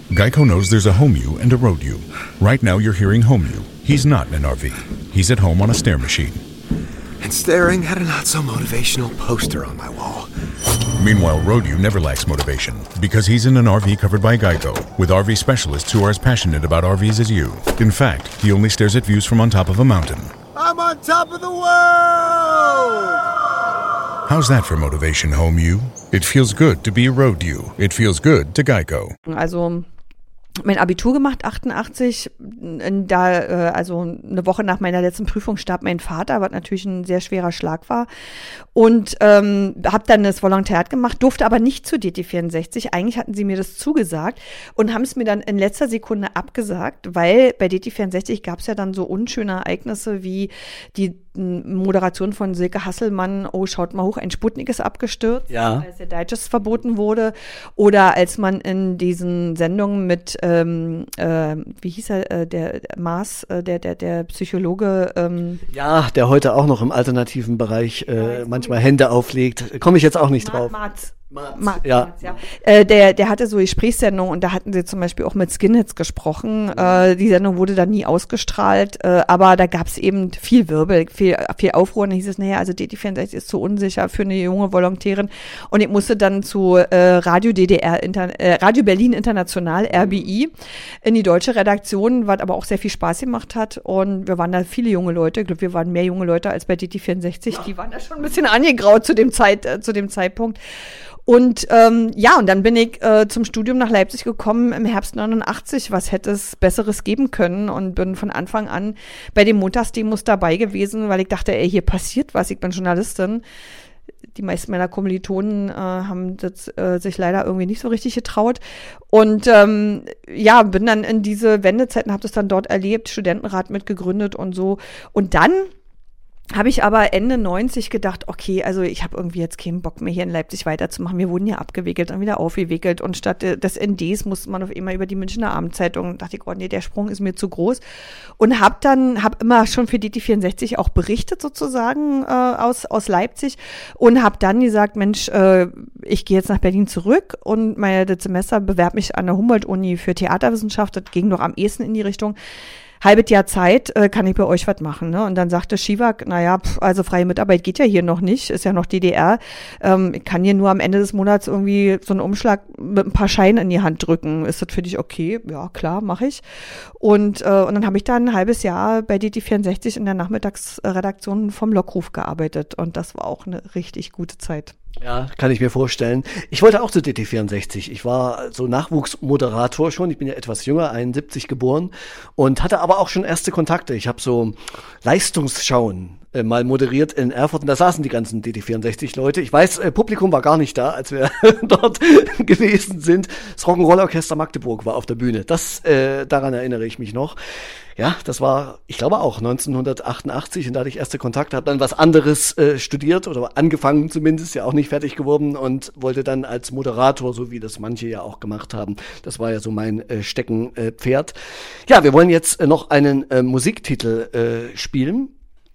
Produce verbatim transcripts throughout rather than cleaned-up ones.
Geico knows there's a home you and a road you. Right now you're hearing home you. He's not in an R V. He's at home on a stair machine. And staring at a not-so-motivational poster on my wall. Meanwhile, Road-U never lacks motivation because he's in an R V covered by Geico with R V specialists who are as passionate about R Vs as you. In fact, he only stares at views from on top of a mountain. I'm on top of the world! How's that for motivation, home you? It feels good to be a Road-U. It feels good to Geico. Also mein Abitur gemacht, achtundachtzig, da, äh, also eine Woche nach meiner letzten Prüfung starb mein Vater, was natürlich ein sehr schwerer Schlag war. Und ähm, habe dann das Volontariat gemacht, durfte aber nicht zu D T vierundsechzig. Eigentlich hatten sie mir das zugesagt und haben es mir dann in letzter Sekunde abgesagt, weil bei D T vierundsechzig gab es ja dann so unschöne Ereignisse wie die Moderation von Silke Hasselmann, oh, schaut mal hoch, ein Sputnik ist abgestürzt, ja. Als der Digest verboten wurde. Oder als man in diesen Sendungen mit, ähm, äh, wie hieß er, äh, der Maas, äh, der, der, der Psychologe. Ähm, ja, der heute auch noch im alternativen Bereich äh, ja, manchmal Hände auflegt. Komme ich jetzt auch nicht Ma- drauf. Marz. Marz. Marz, ja. Marz, ja. Äh, der, der hatte so Gesprächssendungen und da hatten sie zum Beispiel auch mit Skinheads gesprochen. Äh, die Sendung wurde dann nie ausgestrahlt, äh, aber da gab es eben viel Wirbel, viel, viel Aufruhr. Und dann hieß es, naja, also D T vierundsechzig ist zu unsicher für eine junge Volontärin. Und ich musste dann zu äh, Radio D D R, Inter- äh, Radio Berlin International, R B I, in die deutsche Redaktion, was aber auch sehr viel Spaß gemacht hat. Und wir waren da viele junge Leute. Ich glaube, wir waren mehr junge Leute als bei D T vierundsechzig. Die waren da schon ein bisschen angegraut zu dem Zeit, äh, zu dem Zeitpunkt. Und ähm, ja, und dann bin ich äh, zum Studium nach Leipzig gekommen im Herbst neunundachtzig. Was hätte es Besseres geben können? Und bin von Anfang an bei den Montagsdemos dabei gewesen, weil ich dachte, ey, hier passiert was, ich bin Journalistin. Die meisten meiner Kommilitonen äh, haben das, äh, sich leider irgendwie nicht so richtig getraut. Und ähm, ja, bin dann in diese Wendezeiten, habe das dann dort erlebt, Studentenrat mitgegründet und so. Und dann habe ich aber Ende neunzig gedacht, okay, also ich habe irgendwie jetzt keinen Bock mehr hier in Leipzig weiterzumachen. Wir wurden ja abgewickelt und wieder aufgewickelt und statt des N Ds musste man auf einmal über die Münchner Abendzeitung und dachte ich, oh nee, der Sprung ist mir zu groß und habe dann, habe immer schon für D T vierundsechzig auch berichtet sozusagen äh, aus, aus Leipzig und habe dann gesagt, Mensch, äh, ich gehe jetzt nach Berlin zurück und mein das Semester bewerbe mich an der Humboldt-Uni für Theaterwissenschaft, das ging doch am ehesten in die Richtung. Halbes Jahr Zeit, äh, kann ich bei euch was machen, ne? Und dann sagte Schiwak, naja, pf, also freie Mitarbeit geht ja hier noch nicht, ist ja noch D D R. Ähm, ich kann hier nur am Ende des Monats irgendwie so einen Umschlag mit ein paar Scheinen in die Hand drücken. Ist das für dich okay? Ja, klar, mache ich. Und, äh, und dann habe ich da ein halbes Jahr bei D T vierundsechzig in der Nachmittagsredaktion vom Lockruf gearbeitet. Und das war auch eine richtig gute Zeit. Ja, kann ich mir vorstellen. Ich wollte auch zu D T vierundsechzig. Ich war so Nachwuchsmoderator schon. Ich bin ja etwas jünger, einundsiebzig geboren und hatte aber auch schon erste Kontakte. Ich habe so Leistungsschauen äh, mal moderiert in Erfurt und da saßen die ganzen D T vierundsechzig Leute. Ich weiß, äh, Publikum war gar nicht da, als wir dort gewesen sind. Das Rock'n'Roll-Orchester Magdeburg war auf der Bühne. Das, äh, daran erinnere ich mich noch. Ja, das war, ich glaube auch neunzehnhundertachtundachtzig und da hatte ich erste Kontakte, habe dann was anderes äh, studiert oder angefangen zumindest, ja auch nicht fertig geworden und wollte dann als Moderator, so wie das manche ja auch gemacht haben, das war ja so mein äh, Steckenpferd. Äh, ja, wir wollen jetzt äh, noch einen äh, Musiktitel äh, spielen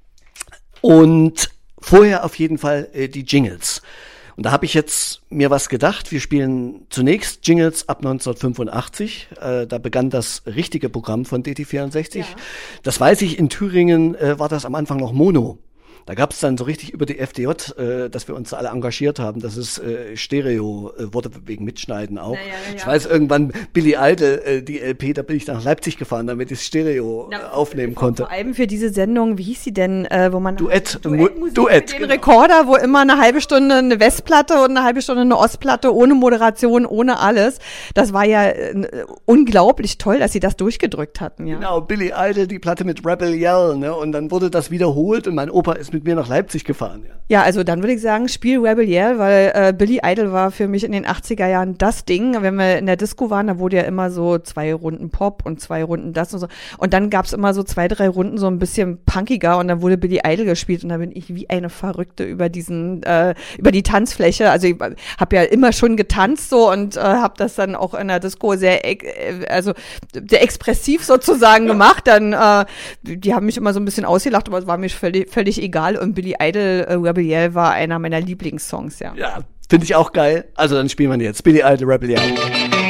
und vorher auf jeden Fall äh, die Jingles. Und da habe ich jetzt mir was gedacht. Wir spielen zunächst Jingles ab neunzehnhundertfünfundachtzig. Äh, da begann das richtige Programm von D T vierundsechzig. Ja. Das weiß ich, in Thüringen äh, war das am Anfang noch Mono. Da gab es dann so richtig über die F D J, äh, dass wir uns alle engagiert haben, dass es äh, Stereo äh, wurde wegen Mitschneiden auch. Ja, ja, ja. Ich weiß, irgendwann Billy Idol, äh, die L P, da bin ich nach Leipzig gefahren, damit ich Stereo Na, äh, aufnehmen konnte. Vor allem für diese Sendung, wie hieß sie denn, äh, wo man Duett, Duettmusik Duett, für den genau. Rekorder, wo immer eine halbe Stunde eine Westplatte und eine halbe Stunde eine Ostplatte ohne Moderation, ohne alles. Das war ja äh, unglaublich toll, dass sie das durchgedrückt hatten, ja. Genau, Billy Idol, die Platte mit Rebel Yell, ne? Und dann wurde das wiederholt und mein Opa ist mit mir nach Leipzig gefahren, ja. Ja, also dann würde ich sagen, Spiel Rebel Yell, weil äh, Billy Idol war für mich in den achtziger Jahren das Ding. Wenn wir in der Disco waren, da wurde ja immer so zwei Runden Pop und zwei Runden das und so. Und dann gab's immer so zwei, drei Runden so ein bisschen punkiger und dann wurde Billy Idol gespielt und da bin ich wie eine Verrückte über diesen, äh, über die Tanzfläche. Also ich habe ja immer schon getanzt so und äh, habe das dann auch in der Disco sehr, äh, also sehr expressiv sozusagen gemacht. Dann, äh, die haben mich immer so ein bisschen ausgelacht, aber es war mir völlig, völlig egal. Und Billy Idol, äh, Rebel Yell war einer meiner Lieblingssongs, ja. Ja, finde ich auch geil. Also dann spielen wir jetzt Billy Idol, Rebel Yell.